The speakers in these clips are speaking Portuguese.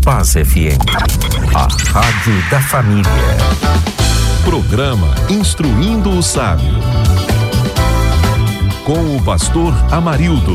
Paz FM, a rádio da família. Programa Instruindo o Sábio, com o pastor Amarildo.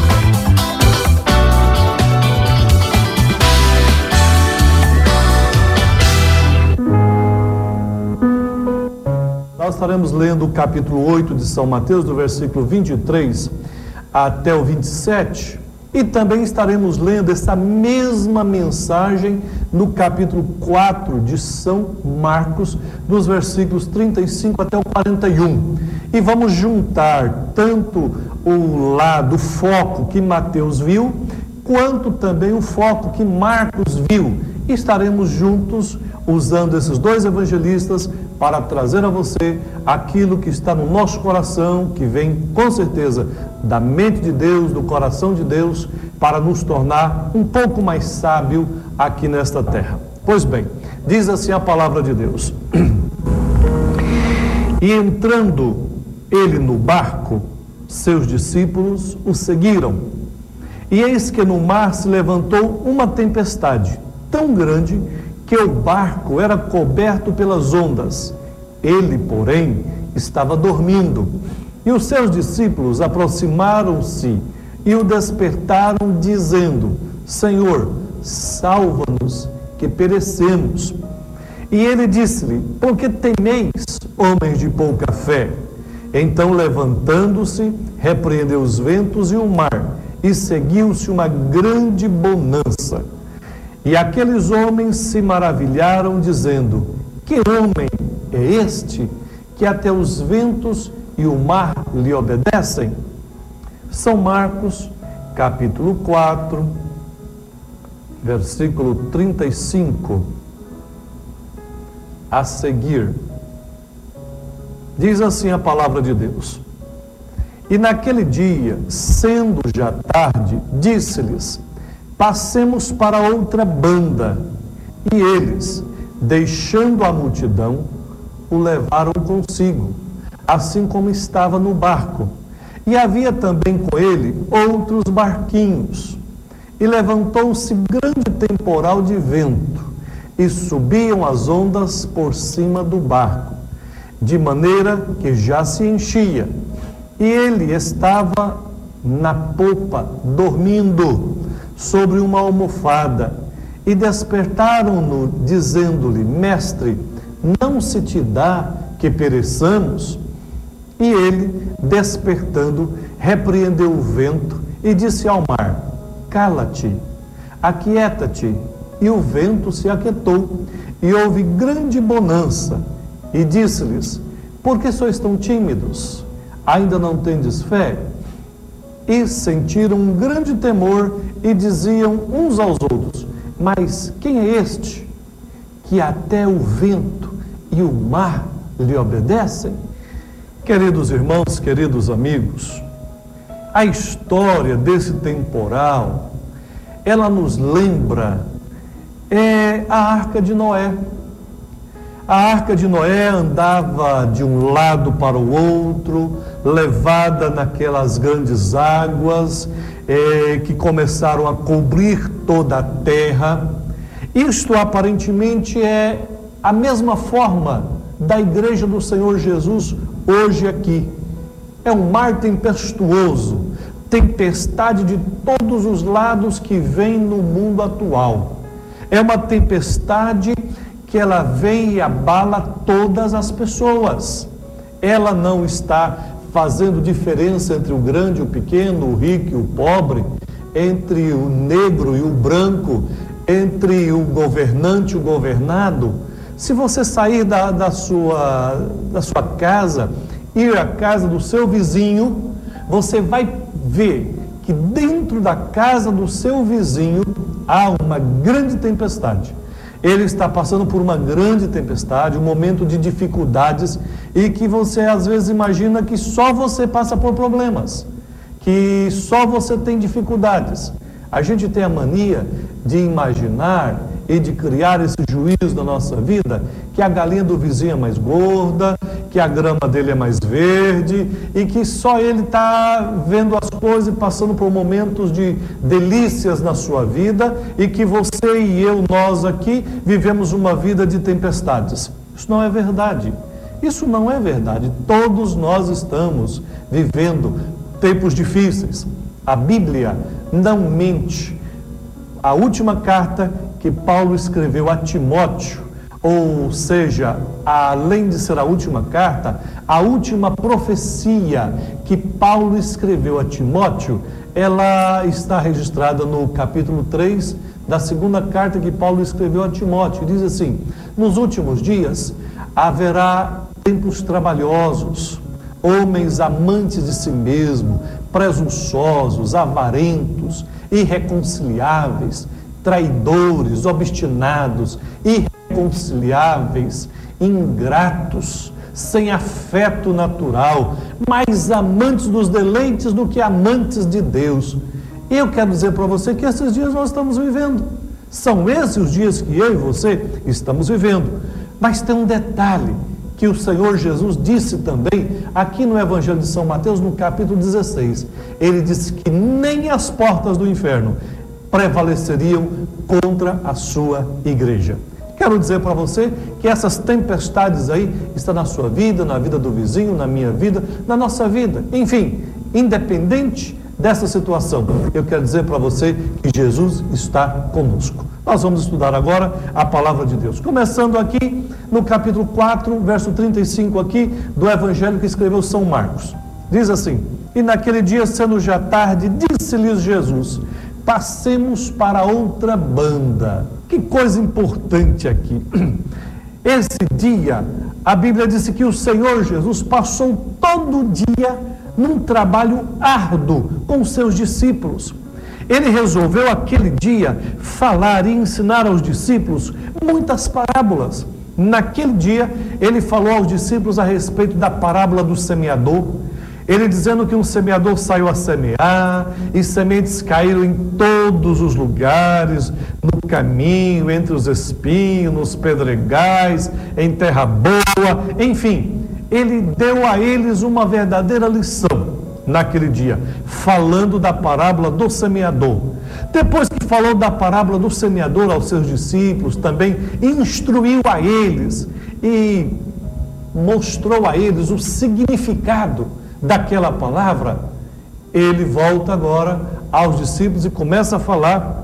Nós estaremos lendo o capítulo 8 de São Mateus, do versículo 23 até o 27, e também estaremos lendo essa mesma mensagem no capítulo 4 de São Marcos, dos versículos 35 até o 41. E vamos juntar tanto o foco que Mateus viu, quanto também o foco que Marcos viu. E estaremos juntos usando esses dois evangelistas para trazer a você aquilo que está no nosso coração, que vem com certeza da mente de Deus, do coração de Deus, para nos tornar um pouco mais sábio aqui nesta terra. Pois bem, diz assim a palavra de Deus: E entrando ele no barco, seus discípulos o seguiram. E eis que no mar se levantou uma tempestade tão grande que o barco era coberto pelas ondas. Ele, porém, estava dormindo. E os seus discípulos aproximaram-se e o despertaram, dizendo: Senhor, salva-nos, que perecemos. E ele disse-lhe: Por que temeis, homens de pouca fé? Então, levantando-se, repreendeu os ventos e o mar, e seguiu-se uma grande bonança. E aqueles homens se maravilharam, dizendo: Que homem é este, que até os ventos e o mar lhe obedecem? São Marcos, capítulo 4, versículo 35 a seguir. Diz assim a palavra de Deus: E naquele dia, sendo já tarde, disse-lhes: Passemos para outra banda. E eles, deixando a multidão, o levaram consigo, assim como estava no barco. E havia também com ele outros barquinhos. E levantou-se grande temporal de vento, e subiam as ondas por cima do barco, de maneira que já se enchia. E ele estava na popa, dormindo, sobre uma almofada. E despertaram-no, dizendo-lhe: Mestre, não se te dá que pereçamos? E ele, despertando, repreendeu o vento e disse ao mar: Cala-te, aquieta-te. E o vento se aquietou, e houve grande bonança. E disse-lhes: Por que sois tão tímidos? Ainda não tendes fé? E sentiram um grande temor e diziam uns aos outros: Mas quem é este, que até o vento e o mar lhe obedecem? Queridos irmãos, queridos amigos, a história desse temporal, ela nos lembra a Arca de Noé. A Arca de Noé andava de um lado para o outro, levada naquelas grandes águas que começaram a cobrir toda a terra. Isto aparentemente é a mesma forma da Igreja do Senhor Jesus hoje aqui. É um mar tempestuoso, tempestade de todos os lados que vem no mundo atual. É uma tempestade que ela vem e abala todas as pessoas. Ela não está fazendo diferença entre o grande e o pequeno, o rico e o pobre, entre o negro e o branco, entre o governante e o governado. Se você sair da sua casa, ir à casa do seu vizinho, você vai ver que dentro da casa do seu vizinho há uma grande tempestade. Ele está passando por uma grande tempestade, um momento de dificuldades, e que você às vezes imagina que só você passa por problemas, que só você tem dificuldades. A gente tem a mania de imaginar e de criar esse juízo na nossa vida, que a galinha do vizinho é mais gorda, que a grama dele é mais verde e que só ele está vendo as coisas e passando por momentos de delícias na sua vida e que você e eu, nós aqui, vivemos uma vida de tempestades. Isso não é verdade. Isso não é verdade. Todos nós estamos vivendo tempos difíceis. A Bíblia não mente. A última carta que Paulo escreveu a Timóteo, ou seja, além de ser a última carta, a última profecia que Paulo escreveu a Timóteo, ela está registrada no capítulo 3 da segunda carta que Paulo escreveu a Timóteo. Diz assim: nos últimos dias haverá tempos trabalhosos, homens amantes de si mesmo, presunçosos, avarentos, irreconciliáveis, traidores, obstinados, irreconciliáveis, ingratos, sem afeto natural, mais amantes dos deleites do que amantes de Deus. E eu quero dizer para você que esses dias nós estamos vivendo. São esses os dias que eu e você estamos vivendo. Mas tem um detalhe que o Senhor Jesus disse também aqui no Evangelho de São Mateus, no capítulo 16. Ele disse que nem as portas do inferno prevaleceriam contra a sua igreja. Quero dizer para você que essas tempestades aí estão na sua vida, na vida do vizinho, na minha vida, na nossa vida. Enfim, independente dessa situação, eu quero dizer para você que Jesus está conosco. Nós vamos estudar agora a palavra de Deus. Começando aqui no capítulo 4, verso 35 aqui do Evangelho que escreveu São Marcos. Diz assim: e naquele dia, sendo já tarde, disse-lhes Jesus: passemos para outra banda. Que coisa importante aqui. Esse dia, a Bíblia disse que o Senhor Jesus passou todo o dia num trabalho árduo com os seus discípulos. Ele resolveu aquele dia falar e ensinar aos discípulos muitas parábolas. Naquele dia, ele falou aos discípulos a respeito da parábola do semeador. Ele dizendo que um semeador saiu a semear e sementes caíram em todos os lugares, no caminho, entre os espinhos, nos pedregais, em terra boa, enfim. Ele deu a eles uma verdadeira lição naquele dia, falando da parábola do semeador. Depois que falou da parábola do semeador aos seus discípulos, também instruiu a eles e mostrou a eles o significado daquela palavra. Ele volta agora aos discípulos e começa a falar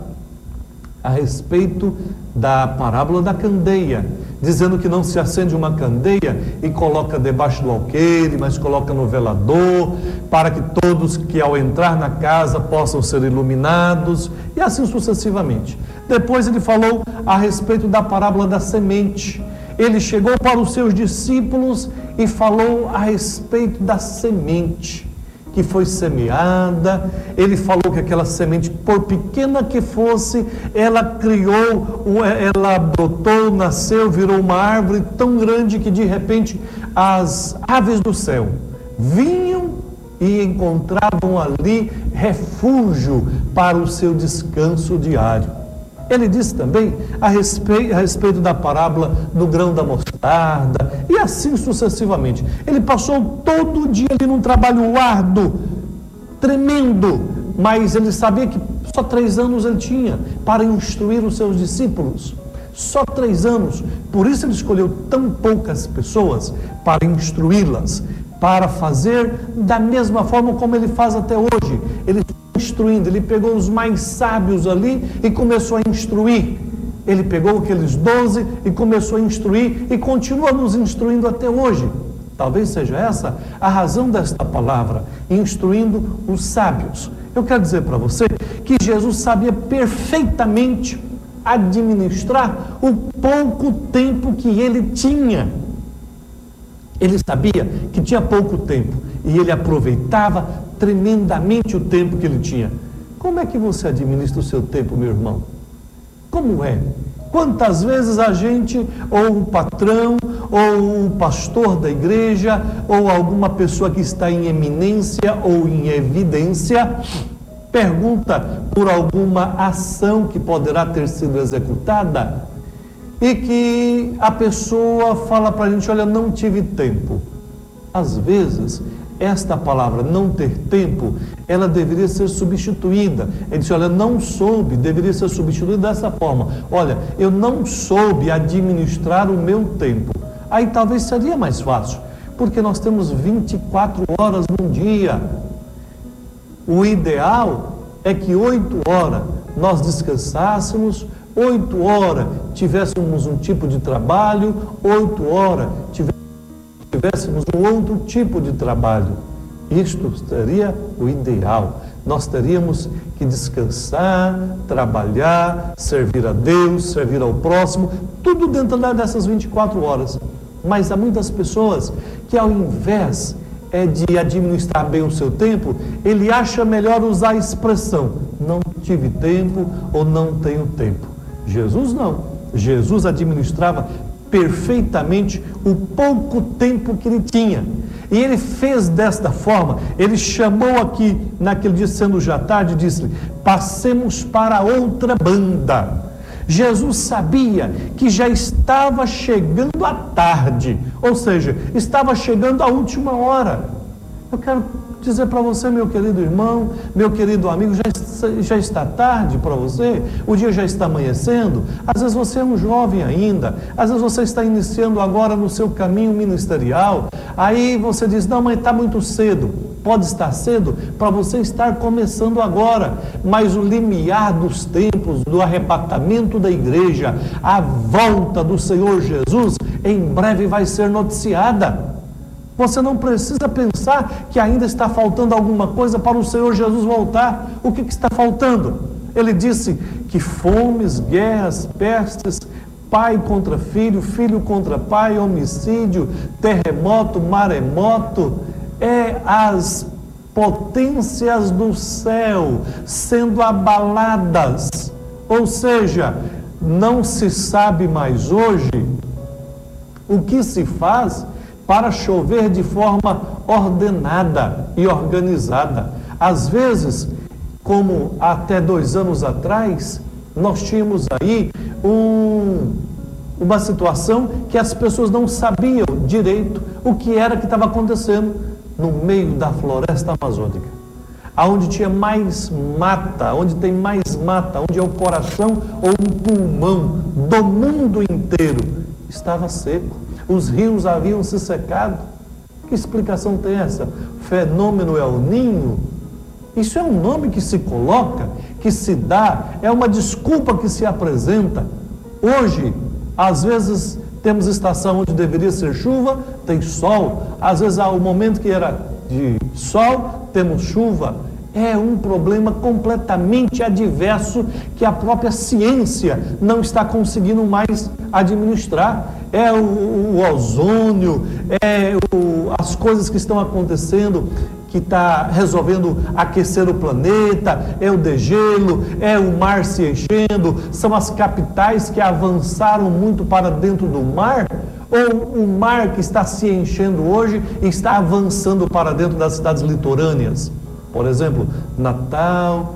a respeito da parábola da candeia, dizendo que não se acende uma candeia e coloca debaixo do alqueire, mas coloca no velador, para que todos que ao entrar na casa possam ser iluminados, e assim sucessivamente. Depois ele falou a respeito da parábola da semente. Ele chegou para os seus discípulos e falou a respeito da semente que foi semeada. Ele falou que aquela semente, por pequena que fosse, ela criou, ela brotou, nasceu, virou uma árvore tão grande que de repente as aves do céu vinham e encontravam ali refúgio para o seu descanso diário. Ele disse também a respeito da parábola do grão da mostarda, e assim sucessivamente. Ele passou todo o dia ali num trabalho árduo, tremendo, mas ele sabia que só 3 anos ele tinha para instruir os seus discípulos. Só 3 anos. Por isso ele escolheu tão poucas pessoas para instruí-las, para fazer da mesma forma como ele faz até hoje. Ele instruindo, ele pegou os mais sábios ali e começou a instruir. Ele pegou aqueles 12 e começou a instruir e continua nos instruindo até hoje. Talvez seja essa a razão desta palavra, instruindo os sábios. Eu quero dizer para você que Jesus sabia perfeitamente administrar o pouco tempo que ele tinha. Ele sabia que tinha pouco tempo e ele aproveitava tremendamente o tempo que ele tinha. Como é que você administra o seu tempo, meu irmão? Como é? Quantas vezes a gente, ou o patrão, ou o pastor da igreja, ou alguma pessoa que está em eminência ou em evidência, pergunta por alguma ação que poderá ter sido executada, e que a pessoa fala para a gente: olha, não tive tempo. Às vezes, esta palavra não ter tempo, ela deveria ser substituída. Ele disse, olha, não soube, deveria ser substituída dessa forma. Olha, eu não soube administrar o meu tempo. Aí talvez seria mais fácil, porque nós temos 24 horas num dia. O ideal é que 8 horas nós descansássemos, 8 horas tivéssemos um tipo de trabalho, 8 horas tivéssemos um outro tipo de trabalho. Isto seria o ideal. Nós teríamos que descansar, trabalhar, servir a Deus, servir ao próximo, tudo dentro dessas 24 horas. Mas há muitas pessoas que, ao invés de administrar bem o seu tempo, ele acha melhor usar a expressão, não tive tempo ou não tenho tempo. Jesus não. Jesus administrava perfeitamente o pouco tempo que ele tinha. E ele fez desta forma. Ele chamou aqui, naquele dia, sendo já tarde, disse-lhe, passemos para outra banda. Jesus sabia que já estava chegando a tarde, ou seja, estava chegando a última hora. Eu quero dizer para você, meu querido irmão, meu querido amigo, já está tarde para você, o dia já está amanhecendo. Às vezes você é um jovem ainda, às vezes você está iniciando agora no seu caminho ministerial, aí você diz, não, mas está muito cedo. Pode estar cedo para você estar começando agora, mas o limiar dos tempos, do arrebatamento da igreja, a volta do Senhor Jesus, em breve vai ser noticiada. Você não precisa pensar que ainda está faltando alguma coisa para o Senhor Jesus voltar. O que está faltando? Ele disse que fomes, guerras, pestes, pai contra filho, filho contra pai, homicídio, terremoto, maremoto, as potências do céu sendo abaladas. Ou seja, não se sabe mais hoje o que se faz para chover de forma ordenada e organizada. Às vezes, como até 2 anos atrás, nós tínhamos aí uma situação que as pessoas não sabiam direito o que era que estava acontecendo no meio da floresta amazônica, aonde tinha mais mata, onde tem mais mata, onde é o coração ou um pulmão do mundo inteiro, estava seco. Os rios haviam se secado. Que explicação tem essa? Fenômeno El Niño? Isso é um nome que se coloca, que se dá, é uma desculpa que se apresenta. Hoje, às vezes, temos estação onde deveria ser chuva, tem sol. Às vezes, há o momento que era de sol, temos chuva. É um problema completamente adverso que a própria ciência não está conseguindo mais administrar. É o ozônio, as coisas que estão acontecendo, que está resolvendo aquecer o planeta, é o degelo, é o mar se enchendo, são as capitais que avançaram muito para dentro do mar, ou o mar que está se enchendo hoje e está avançando para dentro das cidades litorâneas. Por exemplo, Natal,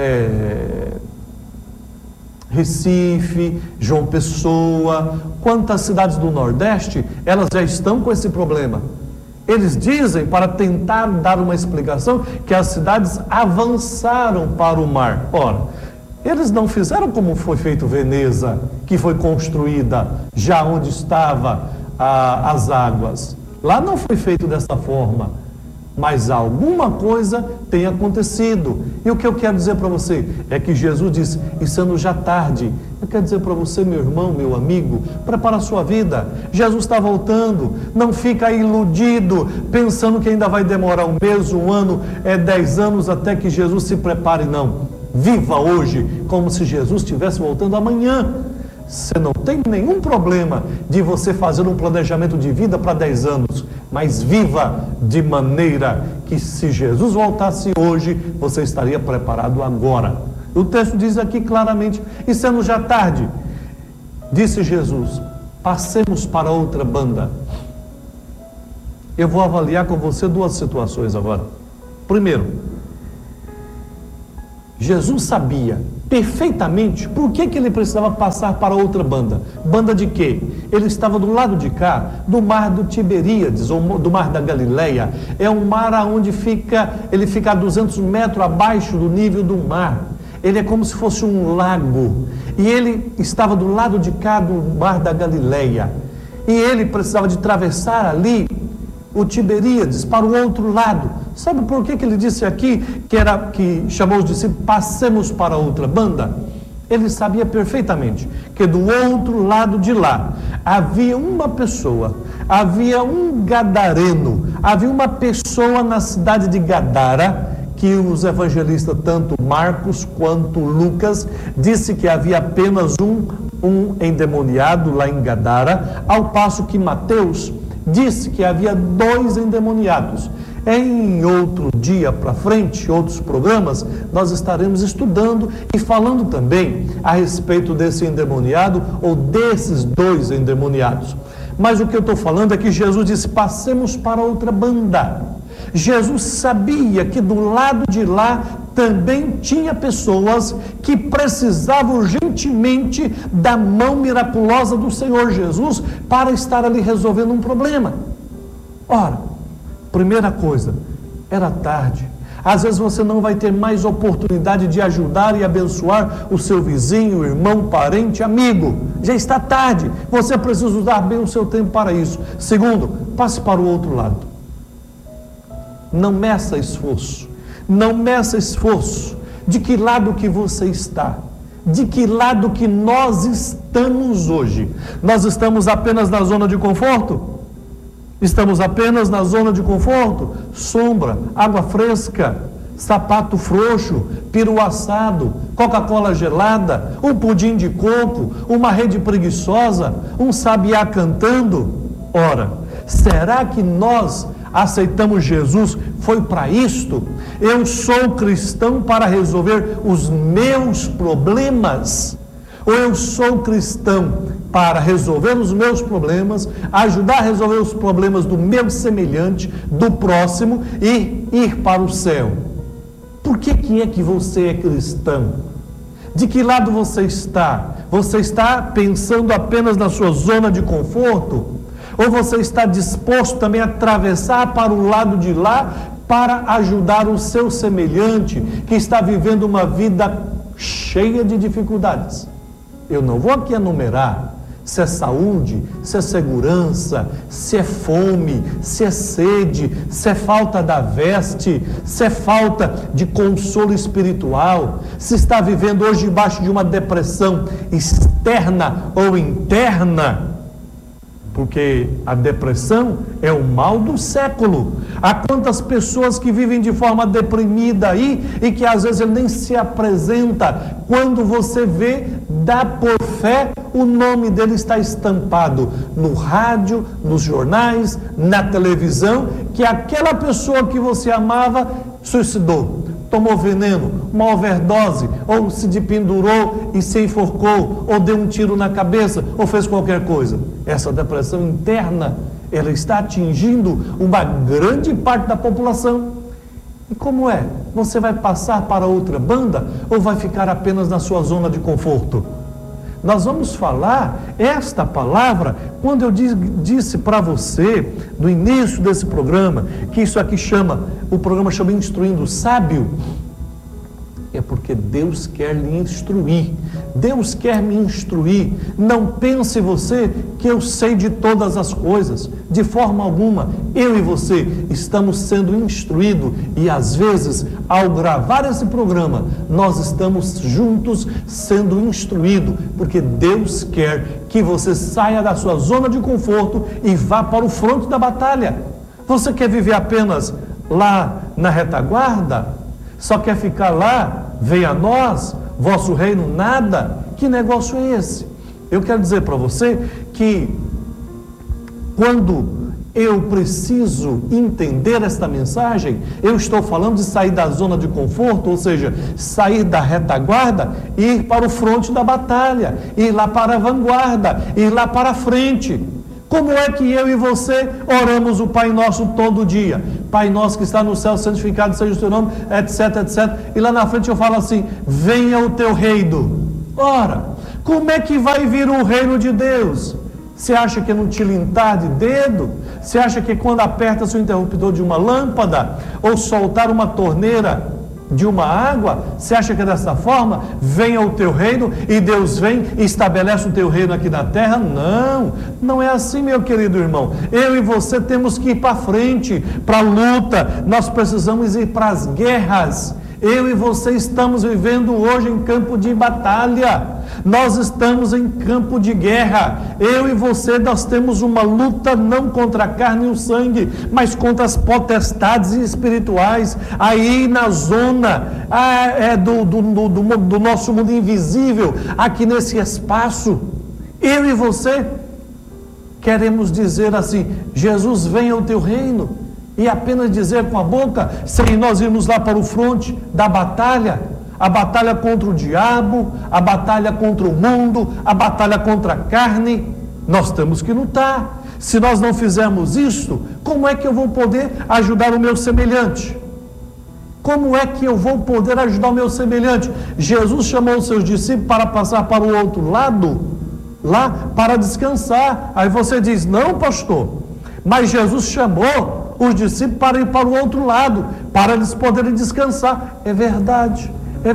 Recife, João Pessoa, quantas cidades do Nordeste, elas já estão com esse problema. Eles dizem, para tentar dar uma explicação, que as cidades avançaram para o mar. Ora, eles não fizeram como foi feito Veneza, que foi construída já onde estava as águas. Lá não foi feito dessa forma. Mas alguma coisa tem acontecido. E o que eu quero dizer para você é que Jesus disse, e sendo já tarde, eu quero dizer para você, meu irmão, meu amigo, prepara a sua vida. Jesus está voltando. Não fica iludido, pensando que ainda vai demorar 1 mês, 1 ano, 10 anos até que Jesus se prepare. Não. Viva hoje como se Jesus estivesse voltando amanhã. Você não tem nenhum problema de você fazer um planejamento de vida para 10 anos, mas viva de maneira que, se Jesus voltasse hoje, você estaria preparado agora. O texto diz aqui claramente, e sendo já tarde, disse Jesus, passemos para outra banda. Eu vou avaliar com você 2 situações agora. Primeiro, Jesus sabia perfeitamente por que ele precisava passar para outra banda. Banda de quê? Ele estava do lado de cá, do mar do Tiberíades, ou do mar da Galileia. É um mar onde ele fica a 200 metros abaixo do nível do mar. Ele é como se fosse um lago. E ele estava do lado de cá do mar da Galileia. E ele precisava de atravessar ali o Tiberíades para o outro lado. Sabe por que ele disse aqui que chamou os discípulos, passemos para outra banda? Ele sabia perfeitamente que do outro lado de lá havia uma pessoa, havia um gadareno, havia uma pessoa na cidade de Gadara, que os evangelistas, tanto Marcos quanto Lucas, disse que havia apenas um endemoniado lá em Gadara, ao passo que Mateus disse que havia 2 endemoniados. Em outro dia para frente, outros programas, nós estaremos estudando e falando também a respeito desse endemoniado ou desses 2 endemoniados. Mas o que eu estou falando é que Jesus disse, passemos para outra banda. Jesus sabia que do lado de lá também tinha pessoas que precisavam urgentemente da mão miraculosa do Senhor Jesus para estar ali resolvendo um problema. Ora, primeira coisa, era tarde. Às vezes você não vai ter mais oportunidade de ajudar e abençoar o seu vizinho, irmão, parente, amigo. Já está tarde. Você precisa usar bem o seu tempo para isso. Segundo, passe para o outro lado. Não meça esforço. Não meça esforço. De que lado que você está? De que lado que nós estamos hoje? Nós estamos apenas na zona de conforto? Estamos apenas na zona de conforto? Sombra, água fresca, sapato frouxo, peru assado, Coca-Cola gelada, um pudim de coco, uma rede preguiçosa, um sabiá cantando? Ora, será que nós aceitamos Jesus foi para isto? Eu sou cristão para resolver os meus problemas? Ou eu sou cristão para resolver os meus problemas, ajudar a resolver os problemas do meu semelhante, do próximo e ir para o céu? Por que é que você é cristão? De que lado você está? Você está pensando apenas na sua zona de conforto? Ou você está disposto também a atravessar para o lado de lá para ajudar o seu semelhante que está vivendo uma vida cheia de dificuldades? Eu não vou aqui enumerar se é saúde, se é segurança, se é fome, se é sede, se é falta da veste, se é falta de consolo espiritual, se está vivendo hoje debaixo de uma depressão externa ou interna. Porque a depressão é o mal do século. Há quantas pessoas que vivem de forma deprimida aí e que às vezes ele nem se apresenta. Quando você vê, dá por fé, o nome dele está estampado no rádio, nos jornais, na televisão, que aquela pessoa que você amava suicidou, tomou veneno, uma overdose, ou se dependurou e se enforcou, ou deu um tiro na cabeça, ou fez qualquer coisa. Essa depressão interna, ela está atingindo uma grande parte da população. E como é? Você vai passar para outra banda ou vai ficar apenas na sua zona de conforto? Nós vamos falar esta palavra quando eu disse para você, no início desse programa, que isso aqui o programa chama Instruindo o Sábio. É porque Deus quer lhe instruir. Deus quer me instruir. Não pense você que eu sei de todas as coisas. De forma alguma. Eu e você estamos sendo instruídos. E às vezes, ao gravar esse programa, nós estamos juntos sendo instruídos. Porque Deus quer que você saia da sua zona de conforto e vá para o fronte da batalha. Você quer viver apenas lá na retaguarda? Só quer ficar lá? Venha a nós, vosso reino nada? Que negócio é esse? Eu quero dizer para você que quando eu preciso entender esta mensagem, eu estou falando de sair da zona de conforto, ou seja, sair da retaguarda e ir para o fronte da batalha, ir lá para a vanguarda, ir lá para a frente. Como é que eu e você oramos o Pai Nosso todo dia? Pai nosso que está no céu, santificado seja o seu nome, etc, etc. E lá na frente eu falo assim: venha o teu reino. Ora, como é que vai vir o reino de Deus? Você acha que é num tilintar de dedo? Você acha que quando aperta-se o interruptor de uma lâmpada ou soltar uma torneira de uma água, você acha que é dessa forma? Venha o teu reino e Deus vem e estabelece o teu reino aqui na terra? Não, não é assim, meu querido irmão. Eu e você temos que ir para frente, para a luta, nós precisamos ir para as guerras. Eu e você estamos vivendo hoje em campo de batalha, nós estamos em campo de guerra. Eu e você, nós temos uma luta não contra a carne e o sangue, mas contra as potestades espirituais, aí na zona do nosso mundo invisível, aqui nesse espaço. Eu e você queremos dizer assim: Jesus, venha o teu reino. E apenas dizer com a boca, sem nós irmos lá para o fronte da batalha, a batalha contra o diabo, a batalha contra o mundo, a batalha contra a carne, nós temos que lutar. Se nós não fizermos isso, como é que eu vou poder ajudar o meu semelhante? Como é que eu vou poder ajudar o meu semelhante? Jesus chamou os seus discípulos para passar para o outro lado, lá para descansar. Aí você diz: não, pastor, mas Jesus chamou os discípulos para ir para o outro lado, para eles poderem descansar. É verdade,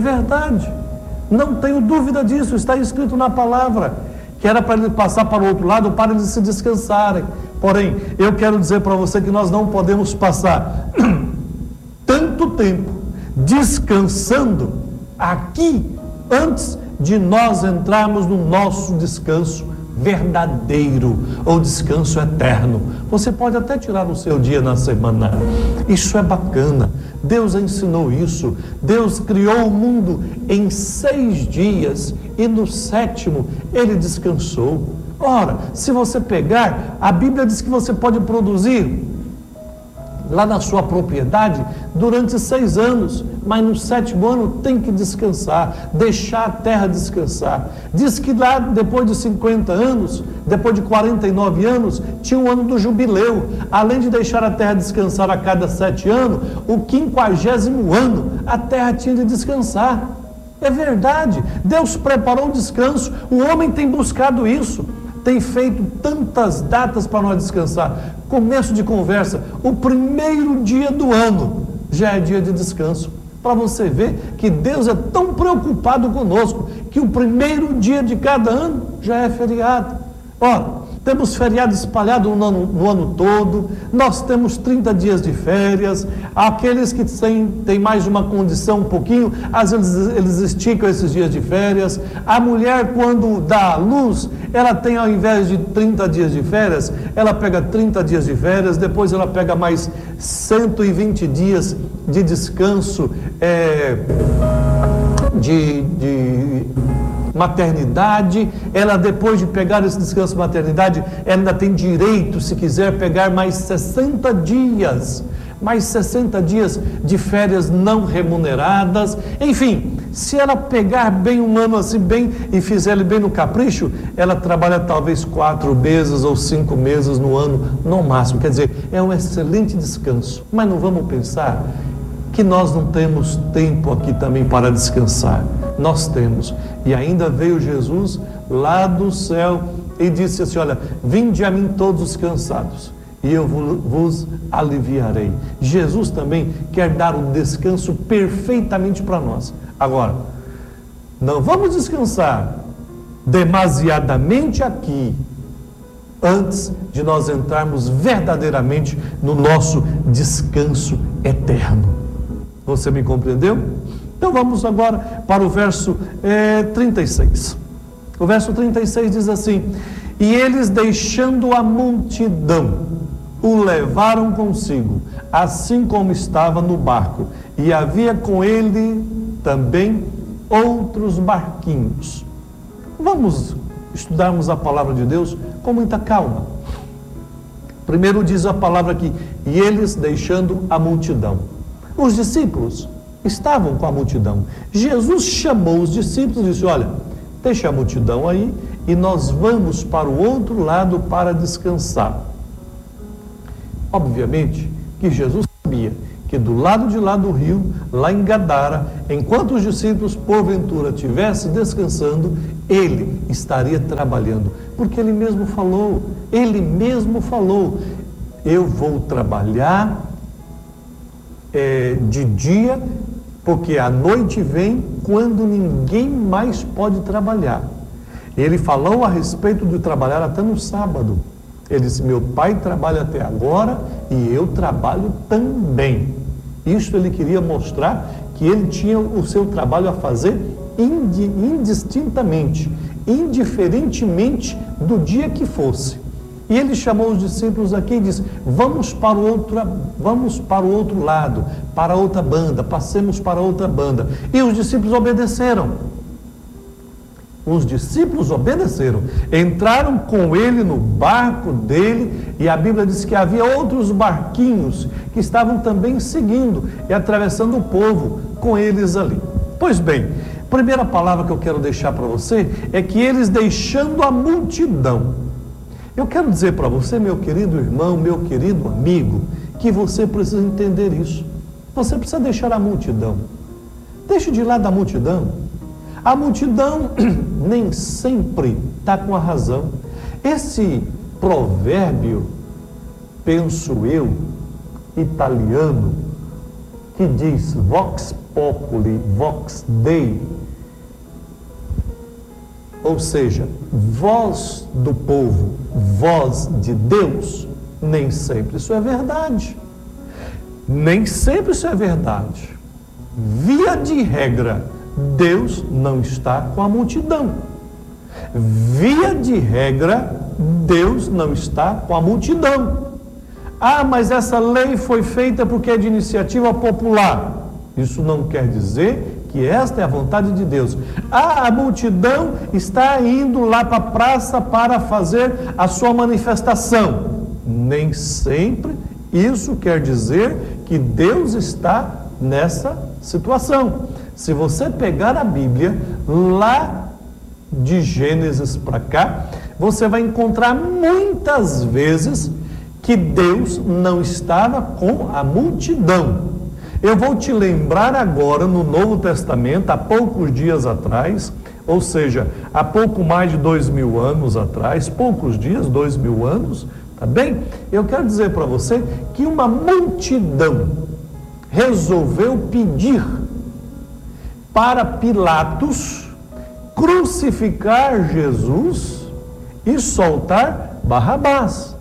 não tenho dúvida disso, está escrito na palavra, que era para eles passar para o outro lado, para eles se descansarem. Porém, eu quero dizer para você que nós não podemos passar tanto tempo descansando aqui, antes de nós entrarmos no nosso descanso verdadeiro, ou descanso eterno. Você pode até tirar o seu dia na semana, isso é bacana, Deus ensinou isso. Deus criou o mundo em 6 dias e no 7º ele descansou. Ora, se você pegar, a Bíblia diz que você pode produzir lá na sua propriedade durante 6 anos, mas no 7º ano tem que descansar, deixar a terra descansar. Diz que lá depois de 50 anos, depois de 49 anos, tinha o ano do jubileu. Além de deixar a terra descansar a cada 7 anos, o 50º ano a terra tinha de descansar. É verdade, Deus preparou o descanso, o homem tem buscado isso, tem feito tantas datas para nós descansar. Começo de conversa, o primeiro dia do ano já é dia de descanso, para você ver que Deus é tão preocupado conosco, que o primeiro dia de cada ano já é feriado. Ora, temos feriado espalhado no ano todo, nós temos 30 dias de férias. Aqueles que têm mais uma condição um pouquinho, às vezes eles esticam esses dias de férias. A mulher, quando dá à luz, ela tem, ao invés de 30 dias de férias, ela pega 30 dias de férias, depois ela pega mais 120 dias de descanso, de maternidade. Ela, depois de pegar esse descanso de maternidade, ela ainda tem direito, se quiser, pegar mais 60 dias de férias não remuneradas. Enfim, se ela pegar bem um ano assim, bem, e fizer ele bem no capricho, ela trabalha talvez 4 meses ou 5 meses no ano, no máximo. Quer dizer, é um excelente descanso. Mas não vamos pensar que nós não temos tempo aqui também para descansar. Nós temos. E ainda veio Jesus lá do céu e disse assim: olha, vinde a mim todos os cansados, e eu vos aliviarei. Jesus também quer dar um descanso perfeitamente para nós. Agora, não vamos descansar demasiadamente aqui, antes de nós entrarmos verdadeiramente no nosso descanso eterno. Você me compreendeu? Então vamos agora para o verso 36. O verso 36 diz assim: e eles, deixando a multidão, o levaram consigo, assim como estava no barco, e havia com ele também outros barquinhos. Vamos estudarmos a palavra de Deus com muita calma. Primeiro diz a palavra aqui: e eles, deixando a multidão. Os discípulos estavam com a multidão. Jesus chamou os discípulos e disse: olha, deixa a multidão aí e nós vamos para o outro lado para descansar. Obviamente que Jesus sabia que do lado de lá do rio, lá em Gadara, enquanto os discípulos porventura estivessem descansando, ele estaria trabalhando, porque ele mesmo falou, eu vou trabalhar de dia, porque a noite vem quando ninguém mais pode trabalhar. Ele falou a respeito de trabalhar até no sábado. Ele disse, meu pai trabalha até agora e eu trabalho também. Isso ele queria mostrar que ele tinha o seu trabalho a fazer indistintamente, indiferentemente do dia que fosse. E ele chamou os discípulos aqui e disse, vamos para o outro lado, para outra banda, passemos para outra banda. E os discípulos obedeceram. Entraram com ele no barco dele, e a Bíblia diz que havia outros barquinhos que estavam também seguindo e atravessando o povo com eles ali. Pois bem, a primeira palavra que eu quero deixar para você é que eles deixando a multidão. Eu quero dizer para você, meu querido irmão, meu querido amigo, que você precisa entender isso. Você precisa deixar a multidão. Deixe de lado a multidão. A multidão nem sempre está com a razão. Esse provérbio, penso eu, italiano, que diz vox populi, vox dei, ou seja, voz do povo, voz de Deus, nem sempre isso é verdade. Nem sempre isso é verdade. Via de regra, Deus não está com a multidão. Via de regra, Deus não está com a multidão. Ah, mas essa lei foi feita porque é de iniciativa popular. Isso não quer dizer que esta é a vontade de Deus. Ah, a multidão está indo lá para a praça para fazer a sua manifestação. Nem sempre isso quer dizer que Deus está nessa situação. Se você pegar a Bíblia, lá de Gênesis para cá, você vai encontrar muitas vezes que Deus não estava com a multidão. Eu vou te lembrar agora, no Novo Testamento, há poucos dias atrás, ou seja, há pouco mais de 2000 anos atrás, poucos dias, 2000 anos, tá bem? Eu quero dizer para você que uma multidão resolveu pedir para Pilatos crucificar Jesus e soltar Barrabás.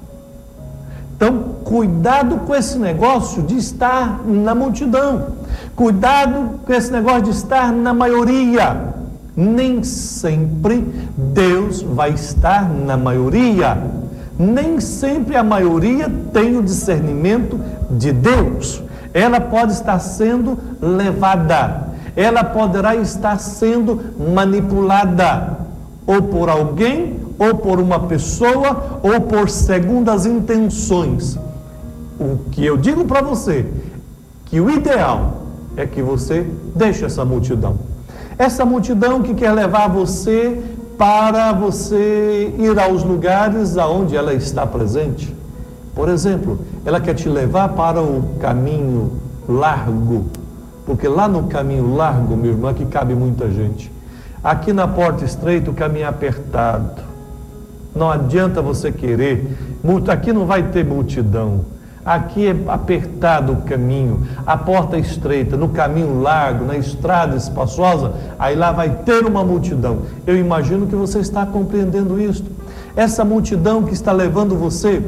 Então, cuidado com esse negócio de estar na multidão. Cuidado com esse negócio de estar na maioria. Nem sempre Deus vai estar na maioria. Nem sempre a maioria tem o discernimento de Deus. Ela pode estar sendo levada. Ela poderá estar sendo manipulada, ou por alguém, ou por uma pessoa, ou por segundas intenções. O que eu digo para você, que o ideal é que você deixe essa multidão. Essa multidão que quer levar você para você ir aos lugares aonde ela está presente. Por exemplo, ela quer te levar para o caminho largo, porque lá no caminho largo, meu irmão, aqui cabe muita gente. Aqui na porta estreita o caminho é apertado. Não adianta você querer, aqui não vai ter multidão. Aqui é apertado o caminho, a porta é estreita, no caminho largo, na estrada espaçosa, aí lá vai ter uma multidão. Eu imagino que você está compreendendo isso. Essa multidão que está levando você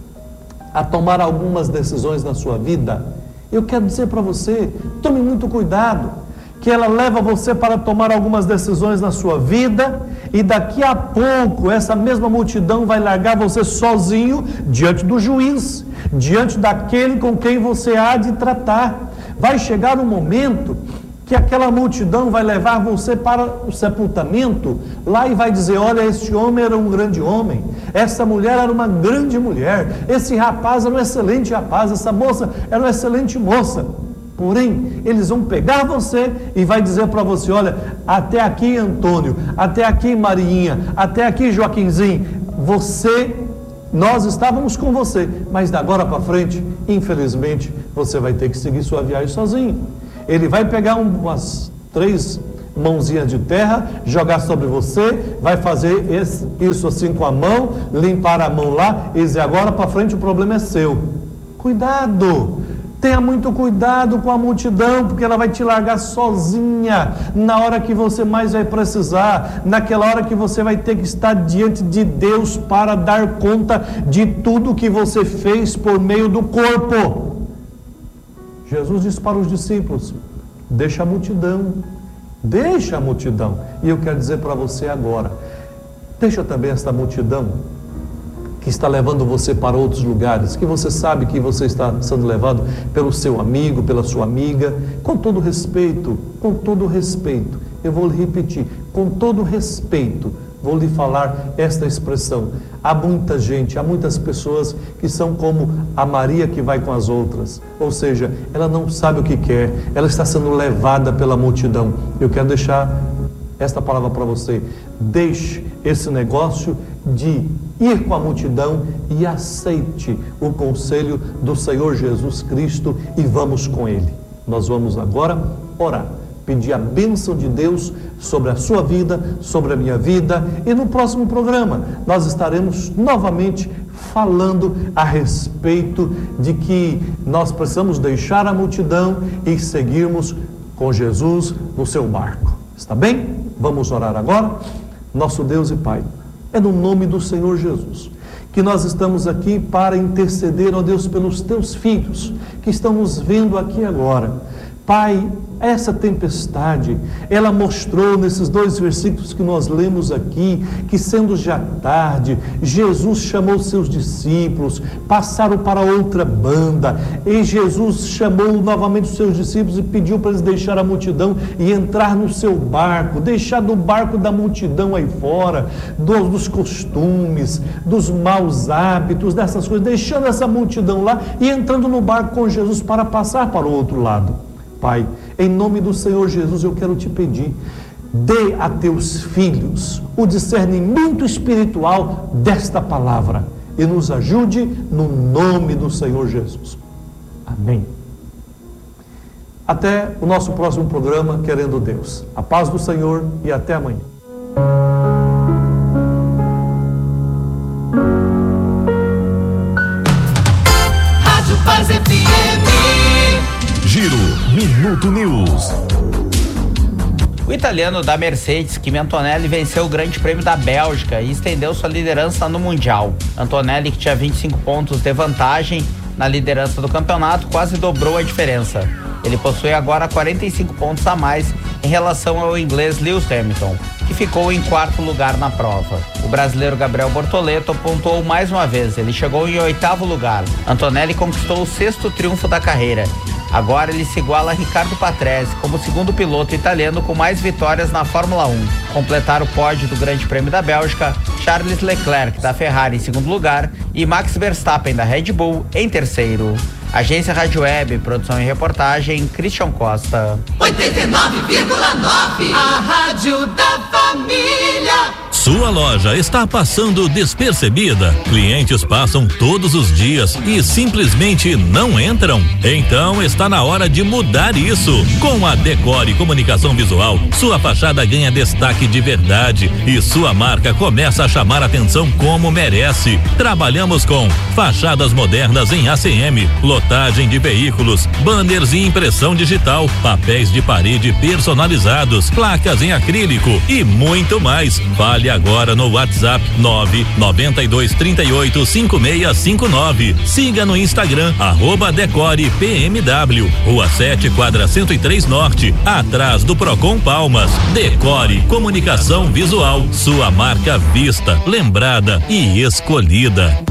a tomar algumas decisões na sua vida, eu quero dizer para você, tome muito cuidado, que ela leva você para tomar algumas decisões na sua vida, e daqui a pouco essa mesma multidão vai largar você sozinho diante do juiz, diante daquele com quem você há de tratar. Vai chegar um momento que aquela multidão vai levar você para o sepultamento, lá e vai dizer, olha, este homem era um grande homem, essa mulher era uma grande mulher, esse rapaz era um excelente rapaz, essa moça era uma excelente moça. Porém, eles vão pegar você e vai dizer para você, olha, até aqui Antônio, até aqui Marinha, até aqui Joaquinzinho, você nós estávamos com você, mas da agora para frente, infelizmente, você vai ter que seguir sua viagem sozinho. Ele vai pegar umas 3 mãozinhas de terra, jogar sobre você, vai fazer isso assim com a mão, limpar a mão lá e dizer: agora para frente o problema é seu. Cuidado! Tenha muito cuidado com a multidão, porque ela vai te largar sozinha na hora que você mais vai precisar, naquela hora que você vai ter que estar diante de Deus para dar conta de tudo que você fez por meio do corpo. Jesus disse para os discípulos: deixa a multidão, deixa a multidão. E eu quero dizer para você agora: deixa também esta multidão que está levando você para outros lugares, que você sabe que você está sendo levado pelo seu amigo, pela sua amiga, com todo respeito, eu vou lhe repetir, com todo respeito, vou lhe falar esta expressão. Há muita gente, há muitas pessoas que são como a Maria que vai com as outras, ou seja, ela não sabe o que quer, ela está sendo levada pela multidão. Eu quero deixar esta palavra para você: deixe esse negócio de ir com a multidão e aceite o conselho do Senhor Jesus Cristo e vamos com Ele. Nós vamos agora orar, pedir a bênção de Deus sobre a sua vida, sobre a minha vida, e no próximo programa nós estaremos novamente falando a respeito de que nós precisamos deixar a multidão e seguirmos com Jesus no seu barco. Está bem? Vamos orar agora. Nosso Deus e Pai, é no nome do Senhor Jesus que nós estamos aqui para interceder, ó Deus, pelos teus filhos que estão nos vendo aqui agora. Pai, essa tempestade, ela mostrou nesses 2 versículos que nós lemos aqui, que sendo já tarde, Jesus chamou seus discípulos, passaram para outra banda, e Jesus chamou novamente os seus discípulos e pediu para eles deixar a multidão e entrar no seu barco, deixar do barco da multidão aí fora, dos costumes, dos maus hábitos, dessas coisas, deixando essa multidão lá e entrando no barco com Jesus para passar para o outro lado. Pai, em nome do Senhor Jesus, eu quero te pedir: dê a teus filhos o discernimento espiritual desta palavra e nos ajude no nome do Senhor Jesus. Amém. Até o nosso próximo programa, querendo Deus. A paz do Senhor e até amanhã. Rádio Paz FM. Giro Minuto News. O italiano da Mercedes, Kimi Antonelli, venceu o Grande Prêmio da Bélgica e estendeu sua liderança no Mundial. Antonelli, que tinha 25 pontos de vantagem na liderança do campeonato, quase dobrou a diferença. Ele possui agora 45 pontos a mais em relação ao inglês Lewis Hamilton, que ficou em 4º lugar na prova. O brasileiro Gabriel Bortoleto pontuou mais uma vez, ele chegou em 8º lugar. Antonelli conquistou o 6º triunfo da carreira. Agora ele se iguala a Riccardo Patrese como o 2º piloto italiano com mais vitórias na Fórmula 1. Completaram o pódio do Grande Prêmio da Bélgica Charles Leclerc, da Ferrari, em 2º lugar, e Max Verstappen, da Red Bull, em 3º. Agência Rádio Web, produção e reportagem, Christian Costa. 89,9, a Rádio da Família. Sua loja está passando despercebida? Clientes passam todos os dias e simplesmente não entram? Então está na hora de mudar isso. Com a Decore Comunicação Visual, sua fachada ganha destaque de verdade e sua marca começa a chamar atenção como merece. Trabalhamos com fachadas modernas em ACM, lotagem de veículos, banners e impressão digital, papéis de parede personalizados, placas em acrílico e muito mais. Fale agora no WhatsApp 992385659. Siga no Instagram @DecorePMW, Rua 7, quadra 103 Norte, atrás do Procon Palmas. Decore Comunicação Visual, sua marca vista, lembrada e escolhida.